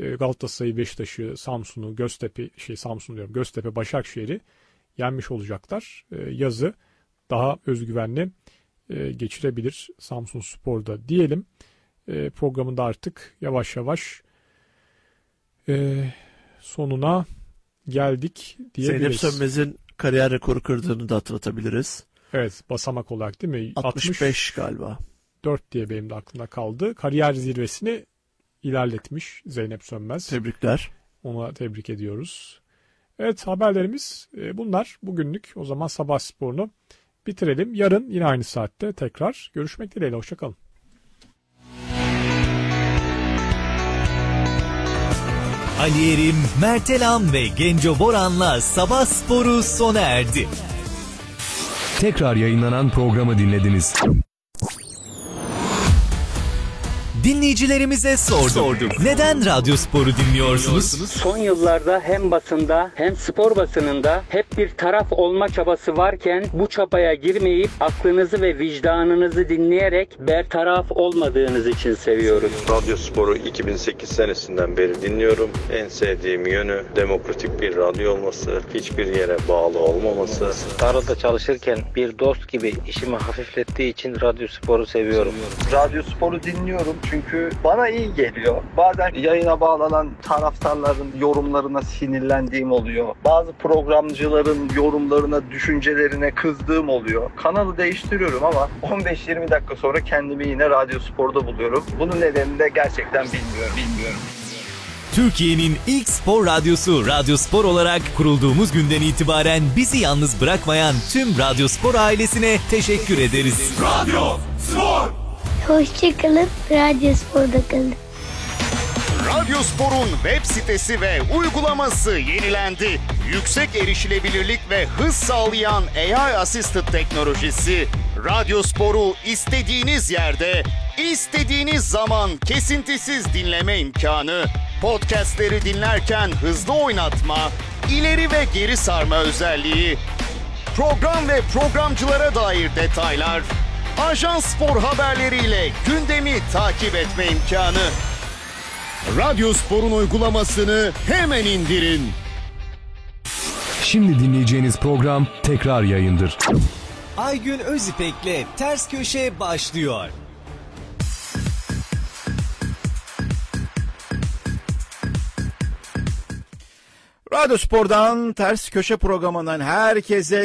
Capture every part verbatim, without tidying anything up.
Galatasaray'ı, Beşiktaş'ı, Samsun'u, Göztepe, şey Samsun diyorum, Göztepe, Başakşehir'i yenmiş olacaklar. Yazı daha özgüvenli geçirebilir Samsunspor'da diyelim. Programında artık yavaş yavaş sonuna geldik diyebiliriz. Zeynep Sönmez'in kariyer rekoru kırdığını da hatırlatabiliriz. Evet, basamak olarak değil mi? altmış beş galiba. dört diye benim de aklımda kaldı. Kariyer zirvesini ilerletmiş Zeynep Sönmez. Tebrikler. Ona tebrik ediyoruz. Evet, haberlerimiz bunlar. Bugünlük o zaman sabah sporunu bitirelim. Yarın yine aynı saatte tekrar görüşmek dileğiyle. Hoşçakalın. Ali Yerim, Mertelam ve Genco Boran'la Sabah Sporu sona erdi. Tekrar yayınlanan programı dinlediniz. Dinleyicilerimize sorduk. sorduk. Neden Radyo Sporu dinliyorsunuz? Son yıllarda hem basında hem spor basınında hep bir taraf olma çabası varken bu çabaya girmeyip aklınızı ve vicdanınızı dinleyerek bertaraf olmadığınız için seviyoruz. Radyo Sporu iki bin sekiz senesinden beri dinliyorum. En sevdiğim yönü demokratik bir radyo olması, hiçbir yere bağlı olmaması. Tarlada çalışırken bir dost gibi işimi hafiflettiği için Radyo Sporu seviyorum. Radyo Sporu dinliyorum. Çünkü bana iyi geliyor. Bazen yayına bağlanan taraftarların yorumlarına sinirlendiğim oluyor. Bazı programcıların yorumlarına, düşüncelerine kızdığım oluyor. Kanalı değiştiriyorum ama on beş yirmi dakika sonra kendimi yine Radyo Spor'da buluyorum. Bunun nedenini de gerçekten bilmiyorum. bilmiyorum. Türkiye'nin ilk spor radyosu Radyo Spor olarak kurulduğumuz günden itibaren bizi yalnız bırakmayan tüm Radyo Spor ailesine teşekkür ederiz. Radyo Spor! Hoşçakalın, Radyo Spor'da kalın. Radyo Spor'un web sitesi ve uygulaması yenilendi. Yüksek erişilebilirlik ve hız sağlayan A I Assisted teknolojisi Radyo Spor'u istediğiniz yerde, istediğiniz zaman kesintisiz dinleme imkanı, podcastleri dinlerken hızlı oynatma, ileri ve geri sarma özelliği, program ve programcılara dair detaylar, Ajans Spor haberleriyle gündemi takip etme imkanı. Radyo Spor'un uygulamasını hemen indirin. Şimdi dinleyeceğiniz program tekrar yayındır. Aygün Özipek'le Ters Köşe başlıyor. Radyo Spor'dan Ters Köşe programından herkese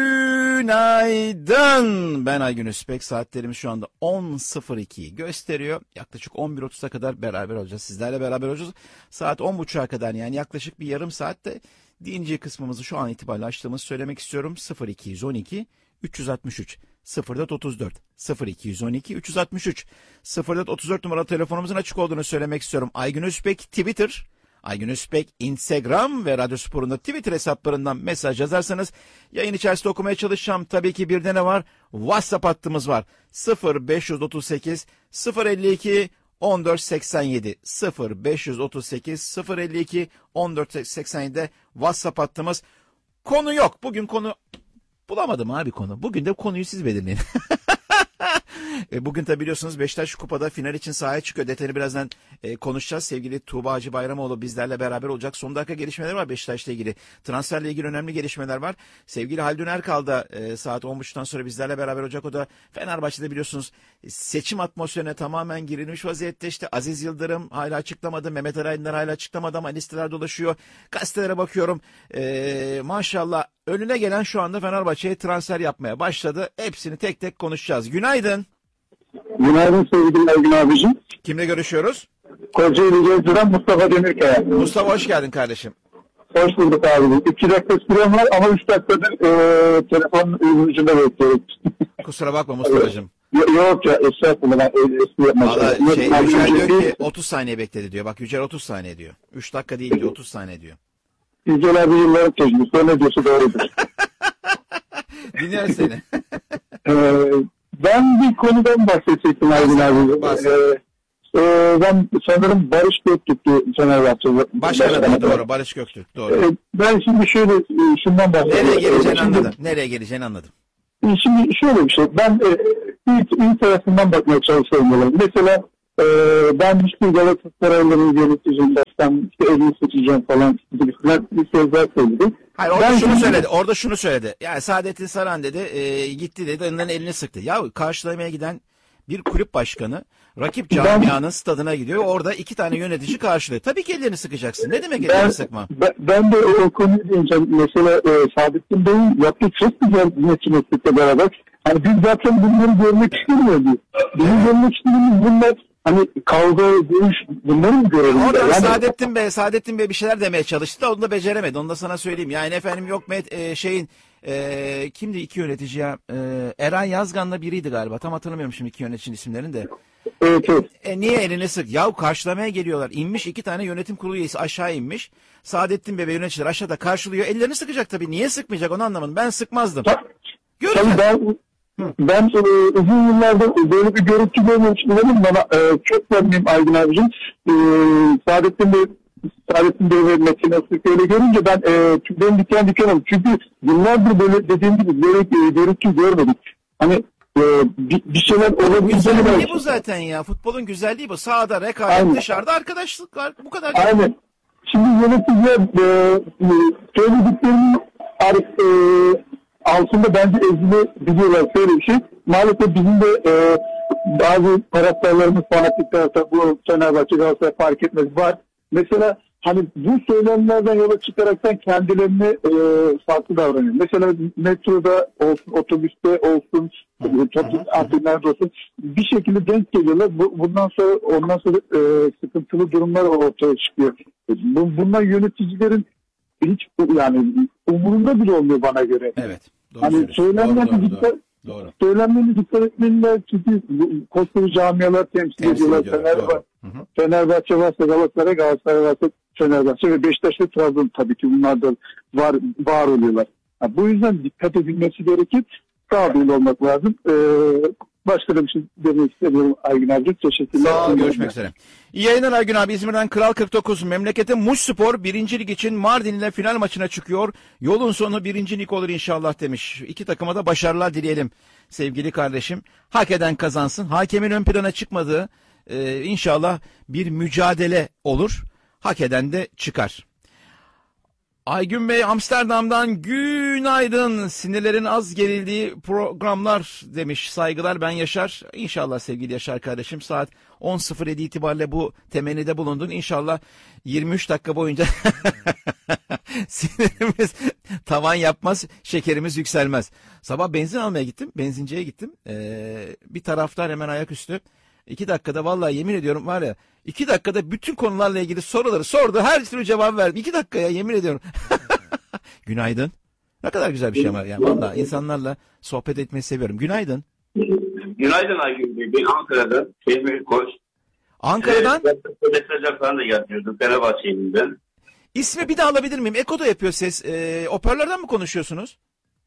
günaydın. Ben Aygün Özipek. Saatlerimiz şu anda on sıfır ikiyi gösteriyor. Yaklaşık on bir otuza kadar beraber olacağız. Sizlerle beraber olacağız. Saat on buçuğa kadar, yani yaklaşık bir yarım saatte dinleyici kısmımızı şu an itibariyle açtığımızı söylemek istiyorum. sıfır iki on iki üç altı üç sıfır dört otuz dört sıfır iki on iki üç altı üç sıfır dört otuz dört numaralı telefonumuzun açık olduğunu söylemek istiyorum. Aygün Özipek Twitter, Aygün Özipek Instagram ve Radyo Spor'un da Twitter hesaplarından mesaj yazarsanız yayın içerisinde okumaya çalışacağım. Tabii ki bir de ne var? WhatsApp hattımız var. sıfır beş otuz sekiz sıfır elli iki on dört seksen yedi sıfır beş otuz sekiz sıfır elli iki on dört seksen yedi'de WhatsApp hattımız. Konu yok. Bugün konu bulamadım abi konu. Bugün de konuyu siz belirleyin. Bugün tabi biliyorsunuz Beşiktaş Kupa'da final için sahaya çıkıyor. Detayını birazdan e, konuşacağız. Sevgili Tuğba Hacı Bayramoğlu bizlerle beraber olacak. Son dakika gelişmeler var Beşiktaş'la ilgili. Transferle ilgili önemli gelişmeler var. Sevgili Haldun Erkal da e, saat on buçuktan sonra bizlerle beraber olacak. O da Fenerbahçe'de biliyorsunuz seçim atmosferine tamamen girilmiş vaziyette. İşte Aziz Yıldırım hala açıklamadı. Mehmet Araydınlar hala açıklamadı ama listeler dolaşıyor. Gazetelere bakıyorum. E, maşallah önüne gelen şu anda Fenerbahçe'ye transfer yapmaya başladı. Hepsini tek tek konuşacağız. Günaydın. Günaydın sevgili Aygün abicim. Kimle görüşüyoruz? Kocaeli Gezdiren Mustafa Demirkaya. Mustafa hoş geldin kardeşim. Hoş bulduk abi. İki dakika sürem var ama üç dakikadır e, telefonun ucunda bekliyorum. Kusura bakma Mustafa'cığım. Yok ya estağfurullah ben espri yapmadım. Valla şey, Yücel diyor ki otuz saniye bekledi diyor. Bak Yücel otuz saniye diyor. üç dakika değil diyor, otuz saniye diyor. Yücel abi yılların tecrübesi ne diyorsa doğrudur. Dinliyoruz seni. ee, ben bir konudan bahsedecektim Aygün abi. Bahset. Ee, e, ben sanırım Barış Göktürk'tü Fenerbahçe'de. Başkanı doğru, Barış Göktürk doğru. Ee, ben şimdi şöyle şundan bahsedeyim. Nereye geleceğini şimdi, anladım. Nereye geleceğini anladım. Şimdi şöyle bir şey. Ben e, iyi, iyi tarafından bakmaya çalışıyorum. Mesela e, ben hiçbir Galatasaraylı'nın yöneticisinden sen işte elini sıçacağım falan gibisinden bir sözler söyledi. Hayır orada Ben şunu şimdi- söyledi. Orada şunu söyledi. Yani Saadettin Saran dedi e, gitti dedi onların elini sıktı. Ya karşılamaya giden bir kulüp başkanı rakip camianın stadına gidiyor. Orada iki tane yönetici karşılıyor. Tabii ki ellerini sıkacaksın. Ne demek ellerini Ben, sıkma? ben, ben de o, o konuyu diyeceğim. Mesela e, Saadettin Bey'in yaptığı çok güzel yöneticilikle beraber. Hani biz zaten bunları görmek istemiyoruz. Bizim görmek istediğimiz bunlar hani kavga, dövüş bunları mı görelim? Orada yani, Saadettin Bey, Saadettin Bey bir şeyler demeye çalıştı da onu da beceremedi. Onu da sana söyleyeyim. Yani efendim yok Met, e, şeyin e, kimdi iki yönetici ya? E, Eren Yazgan'la biriydi galiba. Tam hatırlamıyorum şimdi iki yöneticinin isimlerini de. Evet, evet. E, niye elini sık? Yahu karşılamaya geliyorlar. İnmiş iki tane yönetim kurulu üyesi aşağı inmiş. Saadettin Bey ve yöneticiler aşağıda karşılıyor. Ellerini sıkacak tabii. Niye sıkmayacak onu anlamadım. Ben sıkmazdım. Göreceğiz. Tabii ben, ben e, uzun yıllardır böyle bir görüntü görmemiştim. Bana e, çok memnunum Aydın abicim. E, Saadettin Bey Saadettin Bey ve Metin Aslık öyle görünce ben e, benim diken diken oldum. Çünkü yıllardır böyle dediğim gibi böyle bir görüntü görmedik. Hani e, bir, bir şeyler olabileceğini Güzelliği bu zaten ya. Futbolun güzelliği bu. Sahada rekabet, Aynen. dışarıda arkadaşlık var. Bu kadar. Aynen. Şimdi yöneticiler e, e, söylediklerinin e, altında bence ezilebiliyorlar. Şöyle bir şey. Maalesef bizim de e, bazı taraftarlarımız, fanatik taraftar, bu Fenerbahçe, Galatasaray fark etmez var. Mesela hani bu söylemlerden yola çıkaraktan kendilerini e, farklı davranıyor. Mesela metroda olsun, otobüste olsun, toplu antrenlerde olsun bir şekilde denk geliyorlar. Bu, bundan sonra ondan sonra e, sıkıntılı durumlar ortaya çıkıyor. Bu, bunlar yöneticilerin hiç yani umurunda bile olmuyor bana göre. Evet. Doğru Hani söylemlerine dikkat, Doğru. söylemlerine dikkat etmeliler çünkü bu- koskoca camialar temsil, Temsil ediyorlar. ediyorlar, Fenerbahçe, doğru. Hı hı. Fenerbahçe varsa Galatasaray, Galatasaray varsa Fenerbahçe ve Beşiktaş ve Trabzon tabii ki bunlar da var, var oluyorlar. Ha, bu yüzden dikkat edilmesi gerekir. Sağduyulu olmak lazım. Ee, başka da bir şey demek istemiyorum Aygün abi. Teşekkürler. Sağ ol, görüşmek üzere. İyi yayınlar Aygün abi. İzmir'den Kral kırk dokuz. Memleketi Muşspor birinci lig için Mardin ile final maçına çıkıyor. Yolun sonu birinci lig olur inşallah demiş. İki takıma da başarılar dileyelim sevgili kardeşim. Hak eden kazansın. Hakemin ön plana çıkmadığı e, inşallah bir mücadele olur. Hak eden de çıkar. Aygün Bey Amsterdam'dan günaydın. Sinirlerin az gerildiği programlar demiş. Saygılar ben Yaşar. İnşallah sevgili Yaşar kardeşim saat on sıfır yedi itibariyle bu temennide bulundun. İnşallah yirmi üç dakika boyunca sinirimiz tavan yapmaz, şekerimiz yükselmez. Sabah benzin almaya gittim. Benzinciye gittim. Ee, bir taraftar hemen ayaküstü. İki dakikada vallahi yemin ediyorum var ya iki dakikada bütün konularla ilgili soruları sordu. Her türlü cevap verdim. İki dakikaya yemin ediyorum. Günaydın. Ne kadar güzel bir şey var yani. Vallahi insanlarla sohbet etmeyi seviyorum. Günaydın. Günaydın Aygün Bey. Ben Ankara'dan Fehmi Koç. Ankara'dan? Ee, mesajlar falan da yazıyordum Fenerbahçe'yim ben. İsmi bir daha alabilir miyim? Eko da yapıyor ses. Ee, hoparlörden mi konuşuyorsunuz?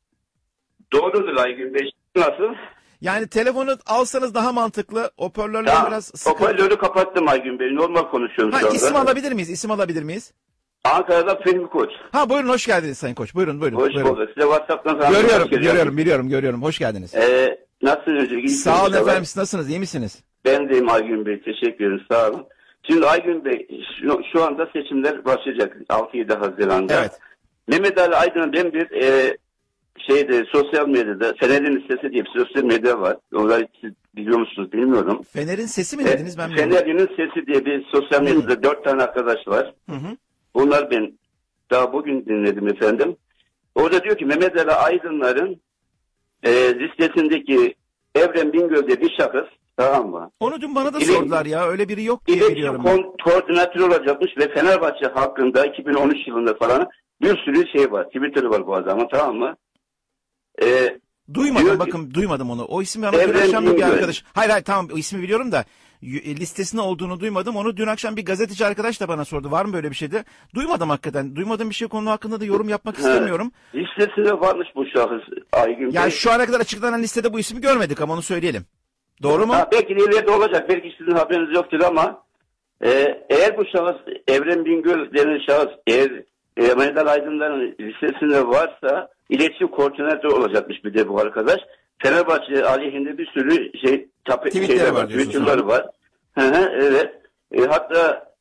Doğrudur Aygün Bey. Nasıl? Yani telefonu alsanız daha mantıklı. Hoparlörler Ya, biraz sıkıntı. hoparlörü kapattım Aygün Bey. Normal konuşuyorum Ha, şu anda. isim alabilir miyiz? İsim alabilir miyiz? Ankara'dan Fehmi Koç. Ha buyurun hoş geldiniz Sayın Koç. Buyurun buyurun. Hoş buyurun. bulduk. Size WhatsApp'tan falan Görüyorum, mesaj geliyor. görüyorum, biliyorum, görüyorum. Hoş geldiniz. Ee, nasılsınız? İyi Sağ olun misiniz? efendim, siz nasılsınız? İyi misiniz? Ben deyim Aygün Bey. Teşekkür ederim. Sağ olun. Şimdi Aygün Bey şu, şu anda seçimler başlayacak. altı yedi Haziran'da. Evet. Mehmet Ali Aydın'ın ben bir e, şeyde sosyal medyada Fener'in Sesi diye bir sosyal medya var. Onları siz biliyor musunuz bilmiyorum. Fener'in Sesi mi E, dediniz? Ben bilmiyorum. Fener'in Sesi diye bir sosyal medyada dört tane arkadaş var. Hı hı. Bunlar ben daha bugün dinledim efendim. Orada diyor ki Mehmet Ali Aydınlar'ın e, listesindeki Evren Bingöl diye bir şahıs, tamam mı? Onu dün bana da İle- sordular ya. Öyle biri yok diye İletişim biliyorum. ben. ko- koordinatörü olacakmış ve Fenerbahçe hakkında iki bin on üç yılında falan bir sürü şey var. Twitter'ı var bu adamın, tamam mı? Ee, Duymadım diyor ki- bakın duymadım onu. O isim bana Evren dün akşam da bir Bingöl. arkadaş. Hayır hayır tamam o ismi biliyorum da y- e, listesinde olduğunu duymadım. Onu dün akşam bir gazeteci arkadaş da bana sordu. Var mı böyle bir şeydi? Duymadım hakikaten. Duymadığım bir şey konu hakkında da yorum yapmak istemiyorum. listesinde varmış bu şahıs Aygün Yani Bey. şu ana kadar açıklanan listede bu ismi görmedik ama onu söyleyelim. Doğru mu? Ha, belki de ileride olacak. Belki sizin haberiniz yoktur ama e, eğer bu şahıs Evren Bingöl denen şahıs eğer e, Mehmet Ali Aydınlar'ın listesinde varsa iletişim koordinatörü olacakmış bir de bu arkadaş. Fenerbahçe aleyhinde bir sürü şey tape, Tweetleri şeyler var var, diyorsunuz, Twitter'ları var. Hı hı, evet. E, hatta